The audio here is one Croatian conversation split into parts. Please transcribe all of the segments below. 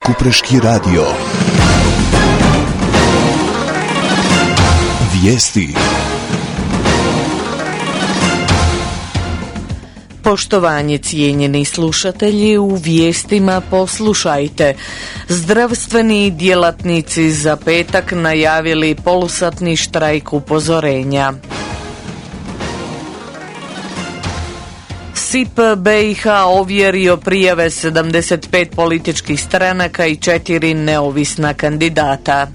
Kupreški radio. Vijesti. Poštovanje, cijenjeni slušatelji, u vijestima poslušajte. Zdravstveni djelatnici za petak najavili polusatni štrajk upozorenja. SIP BiH ovjerio prijave 75 političkih stranaka i 4 neovisna kandidata.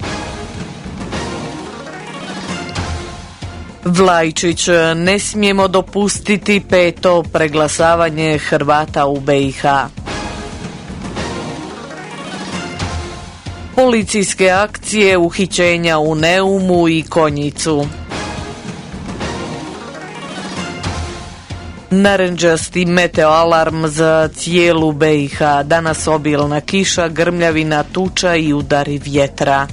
Vlajčić: ne smijemo dopustiti peto preglasavanje Hrvata u BiH. Policijske akcije uhićenja u Neumu i Konjicu. Narančasti meteoalarm za cijelu BiH. Danas obilna kiša, grmljavina, tuča i udari vjetra.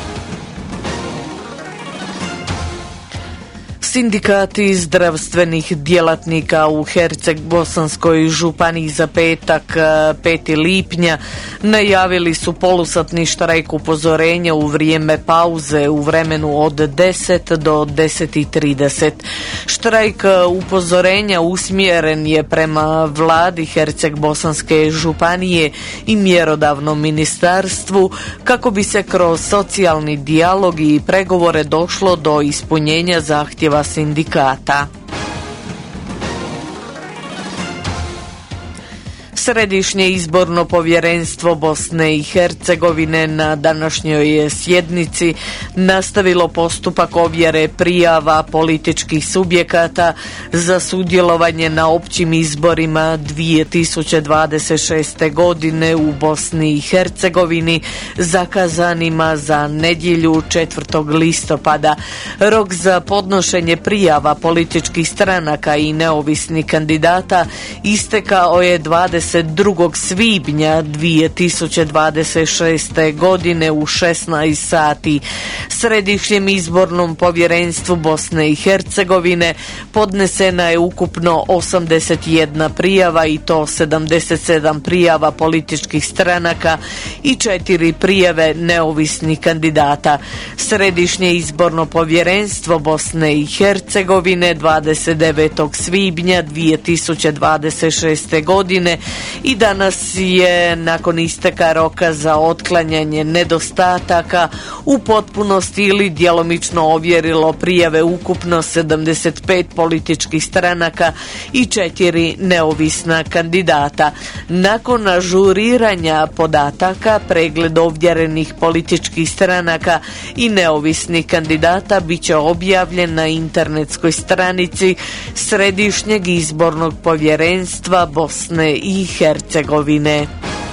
Sindikati zdravstvenih djelatnika u Herceg-Bosanskoj županiji za petak 5. lipnja najavili su polusatni štrajk upozorenja u vrijeme pauze u vremenu od 10 do 10:30. Štrajk upozorenja usmjeren je prema vladi Herceg-Bosanske županije i mjerodavnom ministarstvu kako bi se kroz socijalni dijalog i pregovore došlo do ispunjenja zahtjeva sindikata. Središnje izborno povjerenstvo Bosne i Hercegovine na današnjoj sjednici nastavilo postupak ovjere prijava političkih subjekata za sudjelovanje na općim izborima 2026. godine u Bosni i Hercegovini zakazanima za nedjelju 4. listopada. Rok za podnošenje prijava političkih stranaka i neovisnih kandidata istekao je 22. svibnja 2026. godine u 16 sati. Središnjem izbornom povjerenstvu Bosne i Hercegovine podnesena je ukupno 81 prijava i to 77 prijava političkih stranaka i 4 prijave neovisnih kandidata. Središnje izborno povjerenstvo Bosne i Hercegovine 29. svibnja 2026. godine i danas je nakon isteka roka za otklanjanje nedostataka u potpunosti ili djelomično ovjerilo prijave ukupno 75 političkih stranaka i 4 neovisna kandidata. Nakon ažuriranja podataka, pregled ovjerenih političkih stranaka i neovisnih kandidata bit će objavljen na internetskoj stranici Središnjeg izbornog povjerenstva Bosne i Hercegovine.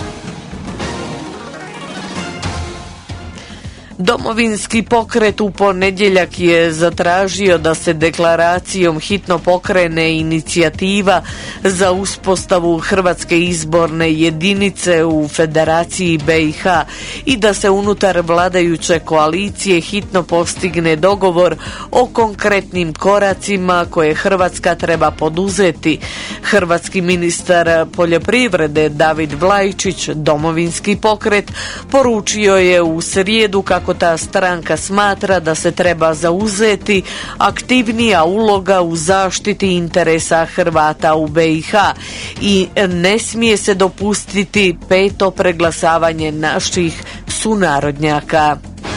Domovinski pokret u ponedjeljak je zatražio da se deklaracijom hitno pokrene inicijativa za uspostavu Hrvatske izborne jedinice u Federaciji BiH i da se unutar vladajuće koalicije hitno postigne dogovor o konkretnim koracima koje Hrvatska treba poduzeti. Hrvatski ministar poljoprivrede David Vlajčić Domovinski pokret poručio je u srijedu kako ta stranka smatra da se treba zauzeti aktivnija uloga u zaštiti interesa Hrvata u BiH i ne smije se dopustiti peto preglasavanje naših sunarodnjaka.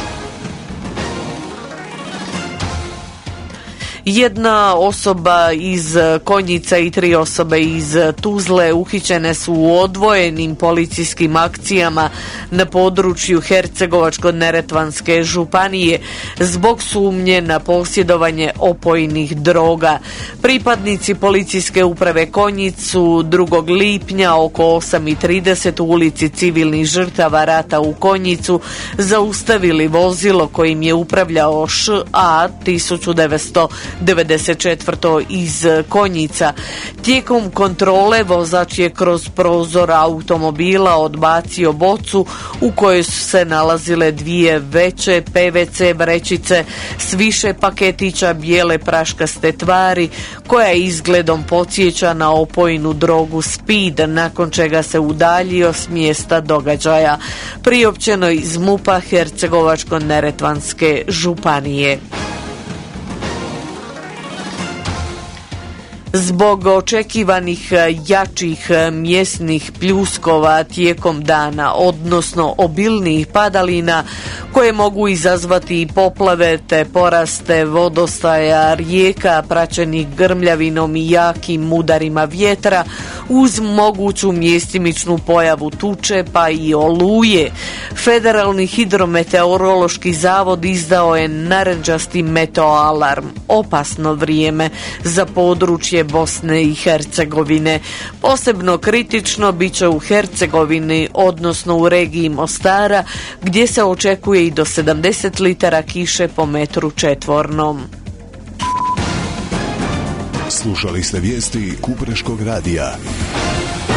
Jedna osoba iz Konjica i 3 osobe iz Tuzle uhićene su u odvojenim policijskim akcijama na području Hercegovačko-neretvanske županije zbog sumnje na posjedovanje opojnih droga. Pripadnici policijske uprave Konjicu 2. lipnja oko 8:30 u ulici civilnih žrtava rata u Konjicu zaustavili vozilo kojim je upravljao ŠA 1900 94. iz Konjica. Tijekom kontrole vozač je kroz prozor automobila odbacio bocu u kojoj su se nalazile dvije veće PVC vrećice s više paketića bijele praškaste tvari koja izgledom podsjeća na opojnu drogu speed, nakon čega se udaljio s mjesta događaja. Priopćeno iz MUP-a Hercegovačko-neretvanske županije. Zbog očekivanih jačih mjesnih pljuskova tijekom dana, odnosno obilnijih padalina koje mogu izazvati i poplave te poraste vodostaja rijeka praćenih grmljavinom i jakim udarima vjetra uz moguću mjestimičnu pojavu tuče pa i oluje, Federalni hidrometeorološki zavod izdao je narandžasti meteoalarm, opasno vrijeme za područje Bosne i Hercegovine. Posebno kritično bit će u Hercegovini, odnosno u regiji Mostara, gdje se očekuje i do 70 litara kiše po metru četvornom. Slušali ste vijesti Kupreškog radija.